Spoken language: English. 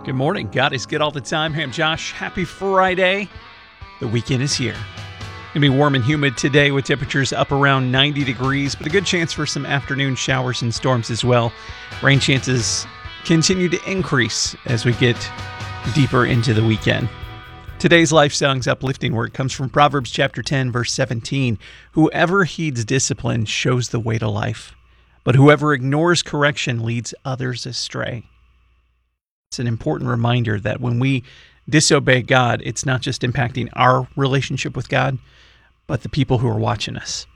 Good morning. God is good all the time. Hey, I'm Josh. Happy Friday. The weekend is here. Going to be warm and humid today with temperatures up around 90 degrees, but a good chance for some afternoon showers and storms as well. Rain chances continue to increase as we get deeper into the weekend. Today's Life Songs uplifting word comes from Proverbs chapter 10, verse 17. Whoever heeds discipline shows the way to life, but whoever ignores correction leads others astray. It's an important reminder that when we disobey God, it's not just impacting our relationship with God, but the people who are watching us.